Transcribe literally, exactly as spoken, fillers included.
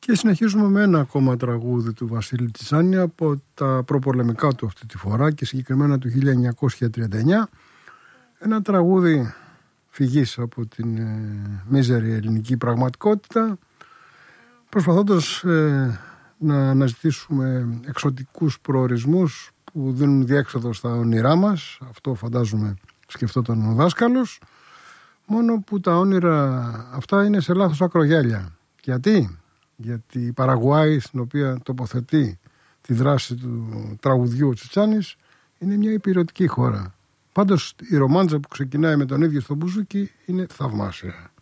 Και συνεχίζουμε με ένα ακόμα τραγούδι του Βασίλη Τσιτσάνη από τα προπολεμικά του αυτή τη φορά και συγκεκριμένα του χίλια εννιακόσια τριάντα εννιά. Ένα τραγούδι φυγής από την ε, μίζερη ελληνική πραγματικότητα, προσπαθώντας ε, να αναζητήσουμε εξωτικούς προορισμούς που δίνουν διέξοδο στα όνειρά μας. Αυτό φαντάζομαι σκεφτόταν ο δάσκαλος, μόνο που τα όνειρα αυτά είναι σε λάθος ακρογιάλια. Γιατί? Γιατί η Παραγουάη, στην οποία τοποθετεί τη δράση του τραγουδιού ο Τσιτσάνης, είναι μια υπηρετική χώρα. Πάντως η ρομάντζα που ξεκινάει με τον ίδιο στο μπουζούκι είναι θαυμάσια.